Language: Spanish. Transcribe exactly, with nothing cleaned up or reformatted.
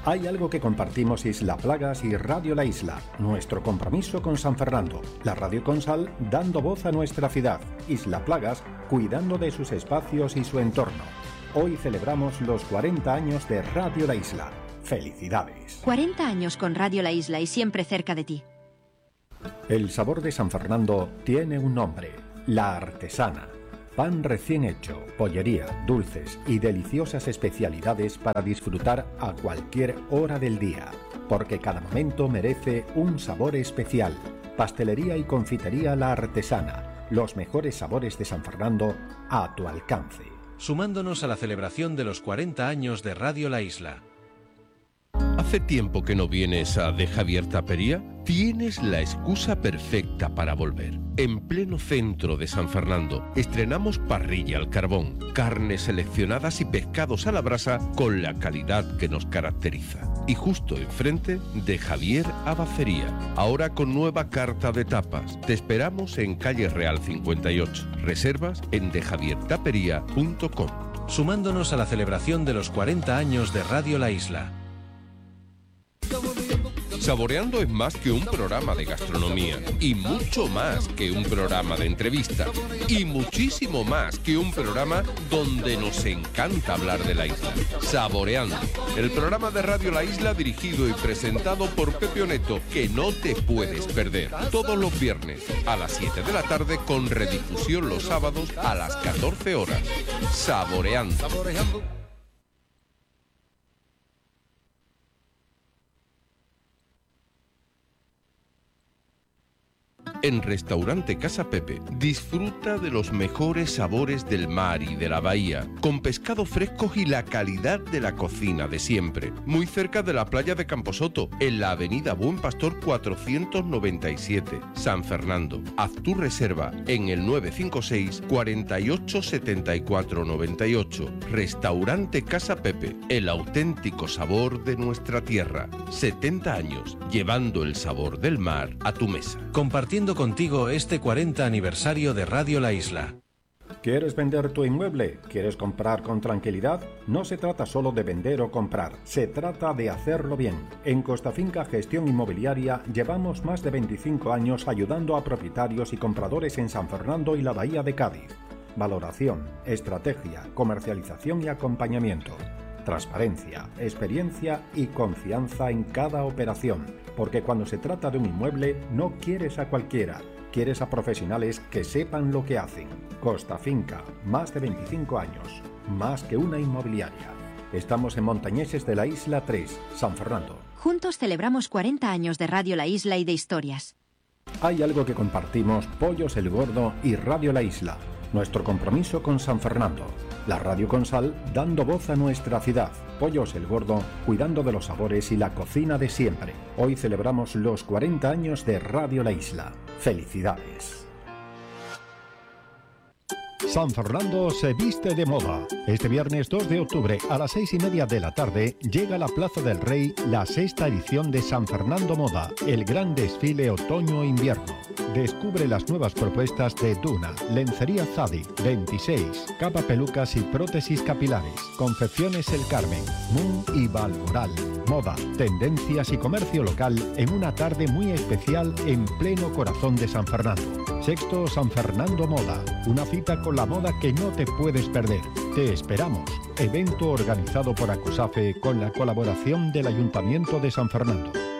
Hay algo que compartimos Isla Plagas y Radio La Isla, nuestro compromiso con San Fernando. La Radio con Sal dando voz a nuestra ciudad. Isla Plagas cuidando de sus espacios y su entorno. Hoy celebramos los cuarenta años de Radio La Isla. ¡Felicidades! cuarenta años con Radio La Isla y siempre cerca de ti. El sabor de San Fernando tiene un nombre: La Artesana. Pan recién hecho, pollería, dulces y deliciosas especialidades para disfrutar a cualquier hora del día, porque cada momento merece un sabor especial. Pastelería y confitería La Artesana, los mejores sabores de San Fernando a tu alcance. Sumándonos a la celebración de los cuarenta años de Radio La Isla. ¿Hace tiempo que no vienes a De Javier Tapería? Tienes la excusa perfecta para volver. En pleno centro de San Fernando estrenamos parrilla al carbón, carnes seleccionadas y pescados a la brasa con la calidad que nos caracteriza. Y justo enfrente, De Javier Abacería, ahora con nueva carta de tapas. Te esperamos en Calle Real cincuenta y ocho. Reservas en de javier tapería punto com. Sumándonos a la celebración de los cuarenta años de Radio La Isla. Saboreando es más que un programa de gastronomía y mucho más que un programa de entrevista y muchísimo más que un programa donde nos encanta hablar de la isla. Saboreando, el programa de Radio La Isla dirigido y presentado por Pepe Oneto, que no te puedes perder. Todos los viernes a las siete de la tarde con redifusión los sábados a las catorce horas. Saboreando. En Restaurante Casa Pepe, disfruta de los mejores sabores del mar y de la bahía, con pescado fresco y la calidad de la cocina de siempre. Muy cerca de la playa de Camposoto, en la avenida Buen Pastor cuatrocientos noventa y siete, San Fernando. Haz tu reserva en el nueve cinco seis, cuatro ocho siete cuatro nueve ocho. Restaurante Casa Pepe, el auténtico sabor de nuestra tierra. setenta años, llevando el sabor del mar a tu mesa. Compartiendo contigo este cuarenta aniversario de Radio La Isla. ¿Quieres vender tu inmueble? ¿Quieres comprar con tranquilidad? No se trata solo de vender o comprar, se trata de hacerlo bien. En Costa Finca Gestión Inmobiliaria llevamos más de veinticinco años ayudando a propietarios y compradores en San Fernando y la Bahía de Cádiz. Valoración, estrategia, comercialización y acompañamiento. Transparencia, experiencia y confianza en cada operación. Porque cuando se trata de un inmueble, no quieres a cualquiera, quieres a profesionales que sepan lo que hacen. Costa Finca, más de veinticinco años, más que una inmobiliaria. Estamos en Montañeses de la Isla tres, San Fernando. Juntos celebramos cuarenta años de Radio La Isla y de historias. Hay algo que compartimos Pollos El Gordo y Radio La Isla. Nuestro compromiso con San Fernando. La Radio con Sal dando voz a nuestra ciudad. Pollos El Gordo cuidando de los sabores y la cocina de siempre. Hoy celebramos los cuarenta años de Radio La Isla. ¡Felicidades! San Fernando se viste de moda. Este viernes dos de octubre a las seis y media de la tarde llega a la Plaza del Rey la sexta edición de San Fernando Moda, el gran desfile otoño-invierno. Descubre las nuevas propuestas de Duna, Lencería Zadi, veintiséis, Capa Pelucas y Prótesis Capilares, Confecciones El Carmen, Moon y Valmoral. Moda, tendencias y comercio local en una tarde muy especial en pleno corazón de San Fernando. Sexto San Fernando Moda, una cita con la moda que no te puedes perder. Te esperamos. Evento organizado por Acusafe con la colaboración del Ayuntamiento de San Fernando.